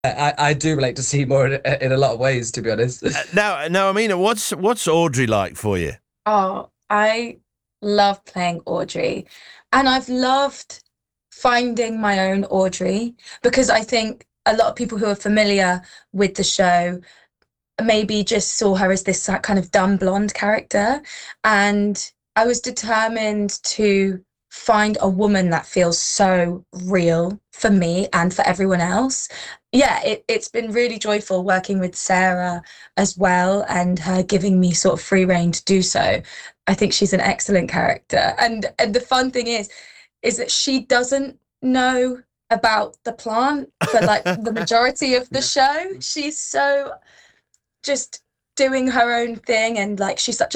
I do relate to Seymour in a lot of ways, to be honest. Now, Amina, what's Audrey like for you? Oh, I love playing Audrey. And I've loved finding my own Audrey because I think a lot of people who are familiar with the show maybe just saw her as this kind of dumb blonde character. And I was determined to find a woman that feels so real for me and for everyone else. Yeah, it's been really joyful working with Sarah as well and her giving me sort of free rein to do so. I think she's an excellent character. And the fun thing is that she doesn't know about the plant for like the majority of the show. She's so just doing her own thing and like she's such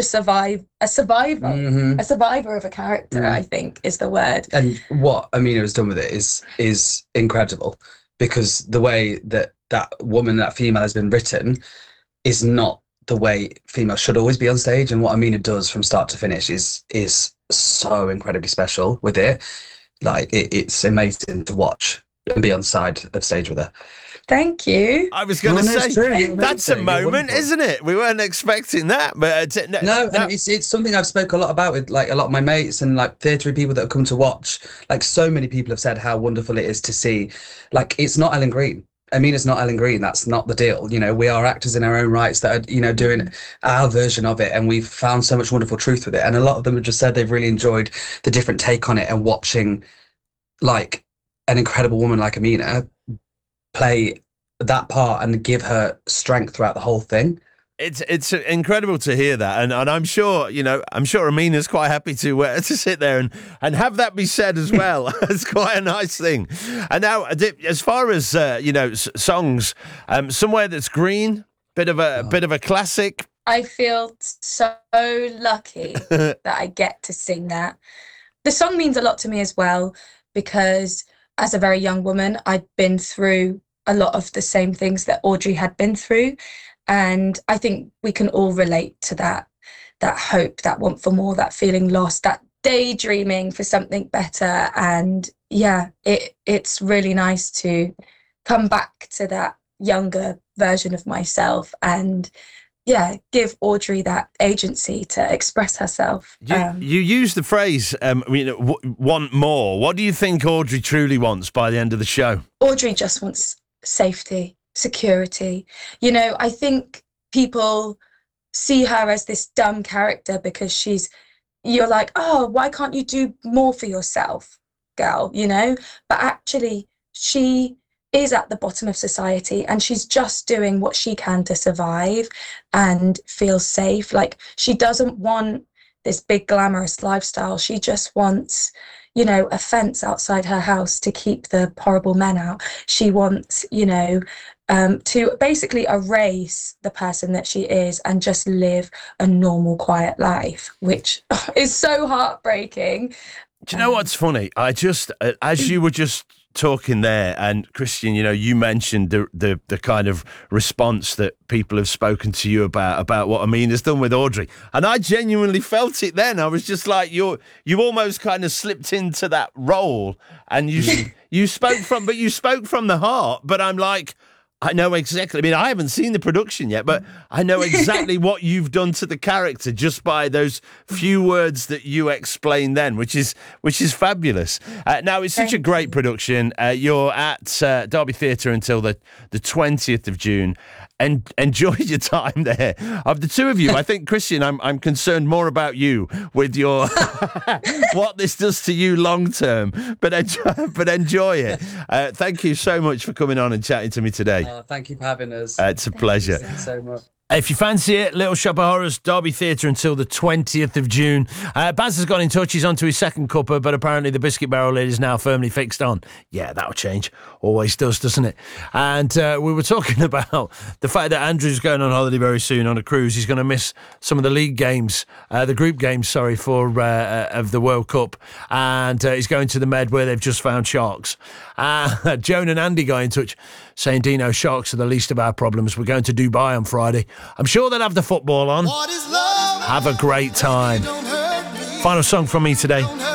Hmm. a survivor of a character, I think is the word. And what Amina has done with it is incredible because the way that that woman, that female, has been written is not the way female should always be on stage. And what Amina does from start to finish is so incredibly special with it. Like it's amazing to watch and be on the side of stage with her. Thank you. I was going to No, no, it's true. say, You're that's a amazing. You're moment, wonderful. isn't it? We weren't expecting that, but No, and it's something I've spoke a lot about with like a lot of my mates and like theatre people that have come to watch. Like so many people have said how wonderful it is to see. Like it's not Ellen Green. I mean, it's not Ellen Green. That's not the deal. You know, we are actors in our own rights that are, you know, doing our version of it, and we've found so much wonderful truth with it. And a lot of them have just said they've really enjoyed the different take on it and watching like an incredible woman like Amina play that part and give her strength throughout the whole thing. it's incredible to hear that, and I'm sure I'm sure Amina's quite happy to sit there and have that be said as well. It's quite a nice thing. And now, as far as songs, somewhere that's green, bit of a classic. I feel so lucky that I get to sing that. The song means a lot to me as well because as a very young woman, I'd been through a lot of the same things that Audrey had been through. And I think we can all relate to that hope, that want for more, that feeling lost, that daydreaming for something better. And yeah, it's really nice to come back to that younger version of myself and yeah, give Audrey that agency to express herself. You use the phrase, want more. What do you think Audrey truly wants by the end of the show? Audrey just wants safety, security. You know, I think people see her as this dumb character because you're like, oh, why can't you do more for yourself, girl? You know, but actually, she is at the bottom of society and she's just doing what she can to survive and feel safe. Like she doesn't want this big glamorous lifestyle. She just wants, a fence outside her house to keep the horrible men out. She wants, to basically erase the person that she is and just live a normal, quiet life, which is so heartbreaking. Do you know what's funny? I just, as you were just talking there, and Christian, you mentioned the kind of response that people have spoken to you about what Amina's done with Audrey, and I genuinely felt it then. I was just like, you almost kind of slipped into that role, and you spoke from the heart. But I'm like, I know exactly. I mean, I haven't seen the production yet, but I know exactly what you've done to the character just by those few words that you explained then, which is fabulous. Now, it's such a great production. You're at Derby Theatre until the 20th of June. And enjoy your time there. Of the two of you, I think, Christian, I'm concerned more about you with your what this does to you long term. But enjoy it. Thank you so much for coming on and chatting to me today. Thank you for having us. It's a pleasure. Thank you so much. If you fancy it, Little Shop of Horrors, Derby Theatre until the 20th of June. Baz has got in touch. He's on to his second cuppa, but apparently the biscuit barrel lid is now firmly fixed on. Yeah, that'll change. Always does, doesn't it? And we were talking about the fact that Andrew's going on holiday very soon on a cruise. He's going to miss some of the league games, the group games, for of the World Cup. And he's going to the Med where they've just found sharks. Joan and Andy got in touch saying, Dino, sharks are the least of our problems. We're going to Dubai on Friday. I'm sure they'll have the football on. Have a great time. Final song from me today.